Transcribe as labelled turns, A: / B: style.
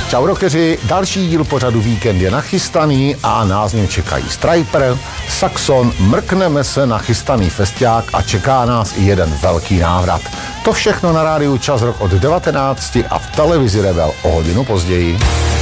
A: Čau rockeři, další díl pořadu Víkend je nachystaný a nás něm čekají Stryper, Saxon, mrkneme se na chystaný festiák a čeká nás i jeden velký návrat. To všechno na rádiu Čas Rock od 19 a v televizi Rebel o hodinu později.